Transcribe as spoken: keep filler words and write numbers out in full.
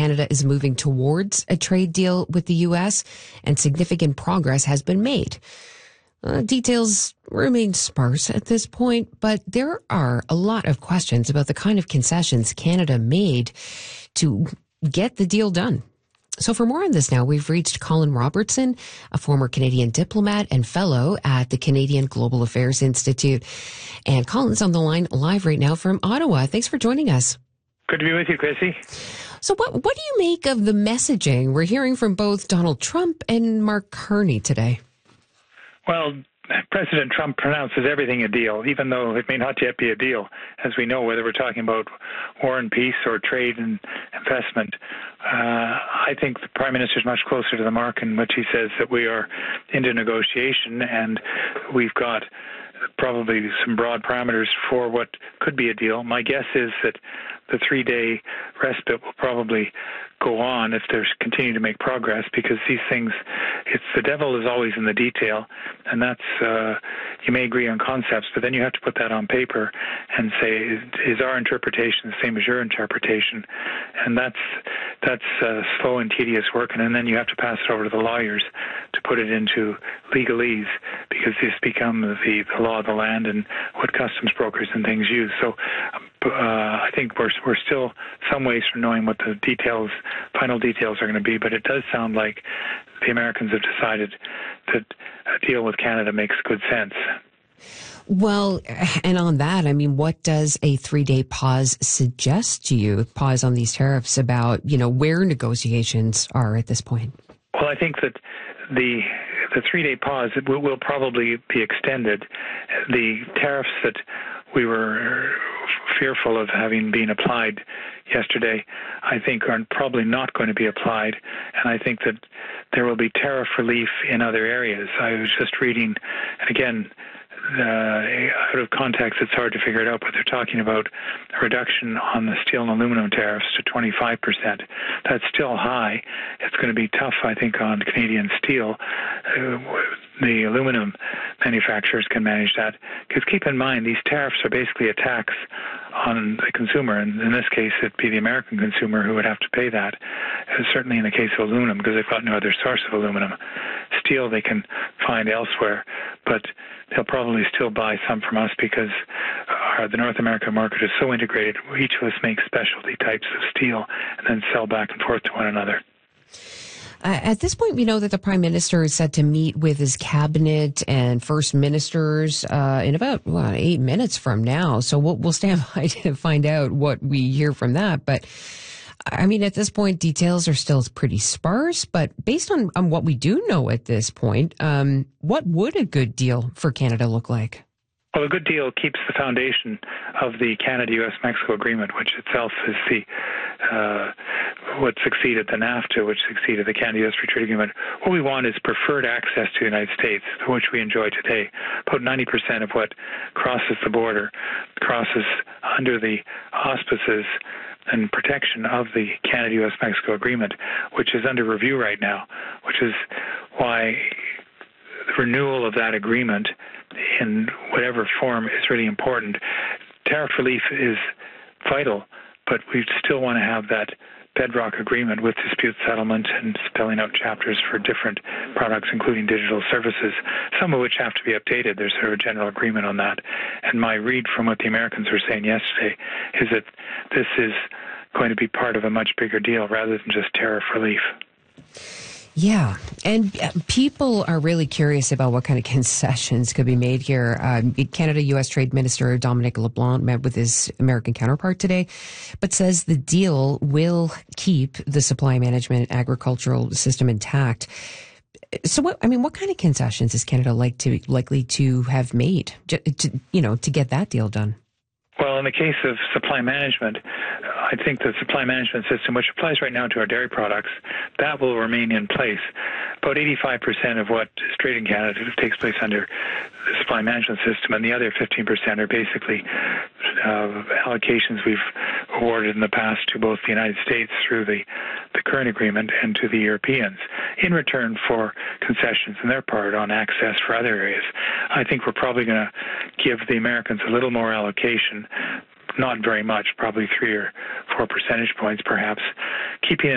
Canada is moving towards a trade deal with the U S, and significant progress has been made. Uh, details remain sparse at this point, but there are a lot of questions about the kind of concessions Canada made to get the deal done. So for more on this now, we've reached Colin Robertson, a former Canadian diplomat and fellow at the Canadian Global Affairs Institute. And Colin's on the line live right now from Ottawa. Thanks for joining us. Good to be with you, Chrissy. So what, what do you make of the messaging we're hearing from both Donald Trump and Mark Carney today? Well, President Trump pronounces everything a deal, even though it may not yet be a deal, as we know, whether we're talking about war and peace or trade and investment. Uh, I think the Prime Minister is much closer to the mark in which he says that we are into negotiation and we've got probably some broad parameters for what could be a deal. My guess is that the three-day respite will probably go on if there's continue to make progress, because these things, it's the devil is always in the detail, and that's uh, you may agree on concepts, but then you have to put that on paper and say, is, is our interpretation the same as your interpretation? And that's that's uh, slow and tedious work, and then you have to pass it over to the lawyers to put it into legalese, because this becomes the, the law of the land and what customs brokers and things use. So uh, I think we're we're still some ways from knowing what the details, final details are going to be, but it does sound like the Americans have decided that a deal with Canada makes good sense. Well, and on that, I mean, what does a three-day pause suggest to you, pause on these tariffs, about, you know, where negotiations are at this point? Well, I think that the the three-day pause will, will probably be extended. The tariffs that we were fearful of having been applied yesterday, I think, are probably not going to be applied, and I think that there will be tariff relief in other areas. I was just reading, and again, Uh, out of context, it's hard to figure it out, but they're talking about a reduction on the steel and aluminum tariffs to twenty-five percent. That's still high. It's going to be tough, I think, on Canadian steel. Uh, the aluminum manufacturers can manage that, because keep in mind, these tariffs are basically a tax on the consumer, and in this case, it'd be the American consumer who would have to pay that, uh, certainly in the case of aluminum, because they've got no other source of aluminum. Steel they can find elsewhere, but they'll probably still buy some from us, because our, the North American market is so integrated. Each of us makes specialty types of steel and then sell back and forth to one another. Uh, at this point, we know that the Prime Minister is set to meet with his cabinet and first ministers uh, in about well, eight minutes from now. So we'll, we'll stand by to find out what we hear from that. But I mean, at this point, details are still pretty sparse. But based on, on what we do know at this point, um, what would a good deal for Canada look like? Well, a good deal keeps the foundation of the Canada-U S Mexico agreement, which itself is the uh, what succeeded the NAFTA, which succeeded the Canada-U S Free Trade Agreement. What we want is preferred access to the United States, which we enjoy today. About ninety percent of what crosses the border crosses under the auspices and protection of the Canada-U S Mexico agreement, which is under review right now, which is why the renewal of that agreement in whatever form is really important. Tariff relief is vital, but we still want to have that bedrock agreement with dispute settlement and spelling out chapters for different products, including digital services, some of which have to be updated. There's sort of a general agreement on that. And my read from what the Americans were saying yesterday is that this is going to be part of a much bigger deal rather than just tariff relief. Yeah, and people are really curious about what kind of concessions could be made here. Um, Canada-U S Trade Minister Dominic LeBlanc met with his American counterpart today, but says the deal will keep the supply management agricultural system intact. So, what I mean, what kind of concessions is Canada like to likely to have made, to, to, you know, to get that deal done? Well, in the case of supply management, I think the supply management system, which applies right now to our dairy products, that will remain in place. About eighty-five percent of what is traded in Canada takes place under the supply management system, and the other fifteen percent are basically uh, allocations we've awarded in the past to both the United States through the, the current agreement and to the Europeans in return for concessions on their part on access for other areas. I think we're probably going to give the Americans a little more allocation, not very much, probably three or four percentage points perhaps, keeping